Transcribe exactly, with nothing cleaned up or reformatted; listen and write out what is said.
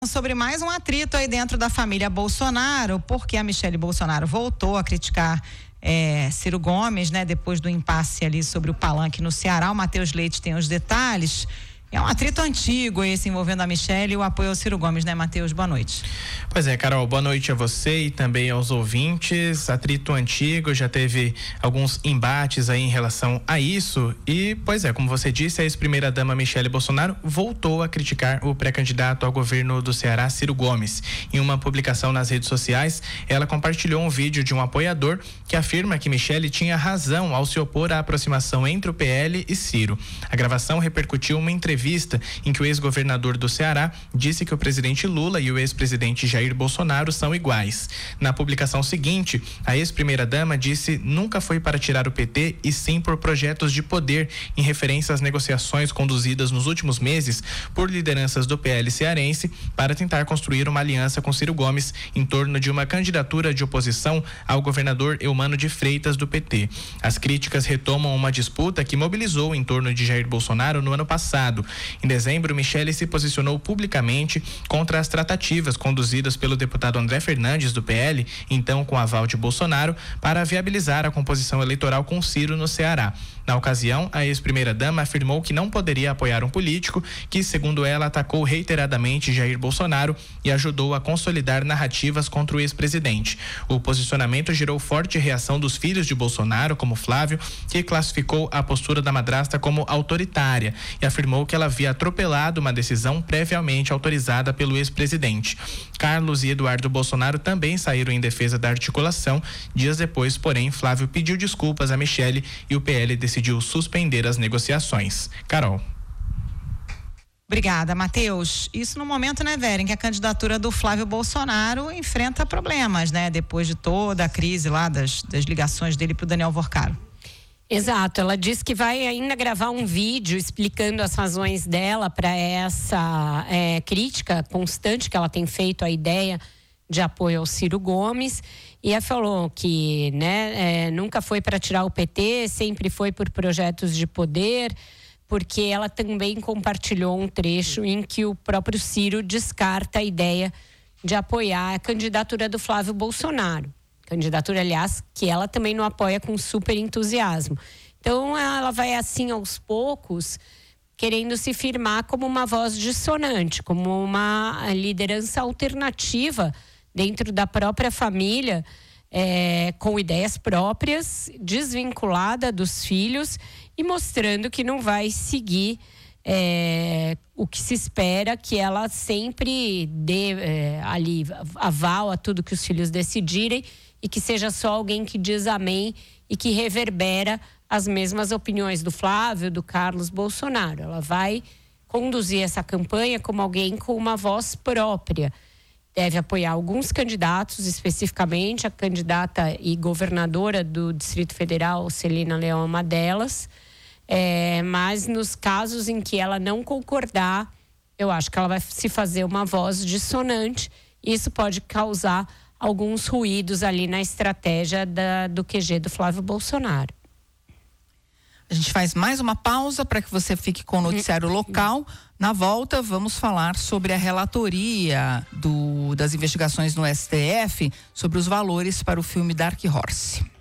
Sobre mais um atrito aí dentro da família Bolsonaro, porque a Michele Bolsonaro voltou a criticar é, Ciro Gomes, né? Depois do impasse ali sobre o palanque no Ceará. O Matheus Leite tem os detalhes. É um atrito antigo esse envolvendo a Michele e o apoio ao Ciro Gomes, né, Matheus? Boa noite. Pois é, Carol, boa noite a você e também aos ouvintes. Atrito antigo, já teve alguns embates aí em relação a isso e, pois é, como você disse, a ex-primeira-dama Michele Bolsonaro voltou a criticar o pré-candidato ao governo do Ceará, Ciro Gomes. Em uma publicação nas redes sociais, ela compartilhou um vídeo de um apoiador que afirma que Michele tinha razão ao se opor à aproximação entre o P L e Ciro. A gravação repercutiu uma entrevista em que o ex-governador do Ceará disse que o presidente Lula e o ex-presidente Jair Bolsonaro são iguais. Na publicação seguinte, a ex-primeira-dama disse nunca foi para tirar o P T e sim por projetos de poder, em referência às negociações conduzidas nos últimos meses por lideranças do P L cearense para tentar construir uma aliança com Ciro Gomes em torno de uma candidatura de oposição ao governador Eumano de Freitas do P T. As críticas retomam uma disputa que mobilizou em torno de Jair Bolsonaro no ano passado. Em dezembro, Michele se posicionou publicamente contra as tratativas conduzidas pelo deputado André Fernandes do P L, então com aval de Bolsonaro, para viabilizar a composição eleitoral com Ciro no Ceará. Na ocasião, a ex-primeira-dama afirmou que não poderia apoiar um político que, segundo ela, atacou reiteradamente Jair Bolsonaro e ajudou a consolidar narrativas contra o ex-presidente. O posicionamento gerou forte reação dos filhos de Bolsonaro, como Flávio, que classificou a postura da madrasta como autoritária e afirmou que ela havia atropelado uma decisão previamente autorizada pelo ex-presidente. Carlos e Eduardo Bolsonaro também saíram em defesa da articulação. Dias depois, porém, Flávio pediu desculpas a Michele e o P L decidiu suspender as negociações. Carol. Obrigada, Matheus. Isso no momento, né, Vera, em que a candidatura do Flávio Bolsonaro enfrenta problemas, né? Depois de toda a crise lá das, das ligações dele para o Daniel Vorcaro. Exato, ela disse que vai ainda gravar um vídeo explicando as razões dela para essa é, crítica constante que ela tem feito à ideia de apoio ao Ciro Gomes, e ela falou que né, é, nunca foi para tirar o P T, sempre foi por projetos de poder, porque ela também compartilhou um trecho em que o próprio Ciro descarta a ideia de apoiar a candidatura do Flávio Bolsonaro. Candidatura, aliás, que ela também não apoia com super entusiasmo. Então, ela vai assim, aos poucos, querendo se firmar como uma voz dissonante, como uma liderança alternativa dentro da própria família, é, com ideias próprias, desvinculada dos filhos e mostrando que não vai seguir é, o que se espera, que ela sempre dê é, ali aval a tudo que os filhos decidirem e que seja só alguém que diz amém e que reverbera as mesmas opiniões do Flávio, do Carlos Bolsonaro. Ela vai conduzir essa campanha como alguém com uma voz própria. Deve apoiar alguns candidatos, especificamente a candidata e governadora do Distrito Federal, Celina Leão, é uma delas. É, mas nos casos em que ela não concordar, eu acho que ela vai se fazer uma voz dissonante. E isso pode causar alguns ruídos ali na estratégia da, do Q G do Flávio Bolsonaro. A gente faz mais uma pausa para que você fique com o noticiário local. Na volta, vamos falar sobre a relatoria do, das investigações no S T F sobre os valores para o filme Dark Horse.